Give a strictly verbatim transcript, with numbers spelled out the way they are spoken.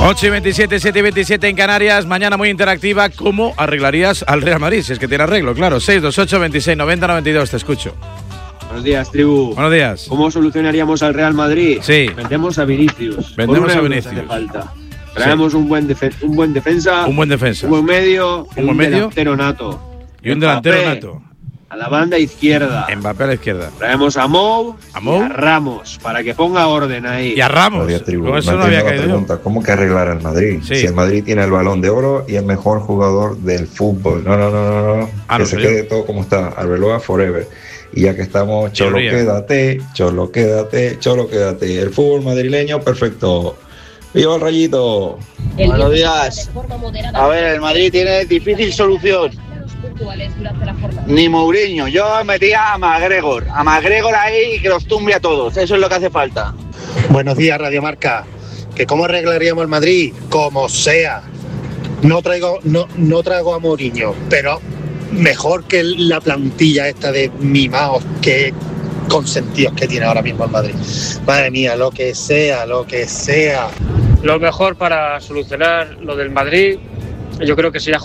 ocho y veintisiete, siete y veintisiete en Canarias. Mañana muy interactiva. ¿Cómo arreglarías al Real Madrid? Si es que tiene arreglo, claro. seis dos ocho, veintiséis, noventa, noventa y dos. Te escucho. Buenos días, tribu. Buenos días. ¿Cómo solucionaríamos al Real Madrid? Sí. Vendemos a Vinicius. Vendemos a Por un euro Vinicius. nos hace falta. Traemos sí. un, buen defe- un buen defensa. Un buen defensa. Un buen medio. Un y un buen medio. delantero nato. Y un Mbappé delantero nato. A la banda izquierda. Mbappé a la izquierda. Traemos a Mou, a Mou y a Ramos para que ponga orden ahí. Y a Ramos. Con eso no había caído pregunta, ¿cómo que arreglar al Madrid? Sí. Si el Madrid tiene el Balón de Oro y el mejor jugador del fútbol. No, no, no, no, no. Ah, que no se quede yo. Todo como está. Arbeloa forever. Y ya que estamos, Cholo, quédate, Cholo, quédate, Cholo, quédate. El fútbol madrileño, perfecto. ¡Viva el Rayito! El Buenos días. A ver, el Madrid tiene difícil solución. Ni Mourinho. Yo metía a McGregor. A McGregor ahí que los tumbe a todos. Eso es lo que hace falta. Buenos días, Radio Marca. ¿Que cómo arreglaríamos el Madrid? Como sea. No traigo, no, no traigo a Mourinho, pero mejor que la plantilla esta de mimaos que consentidos que tiene ahora mismo el Madrid. Madre mía, lo que sea, lo que sea. Lo mejor para solucionar lo del Madrid, yo creo que sería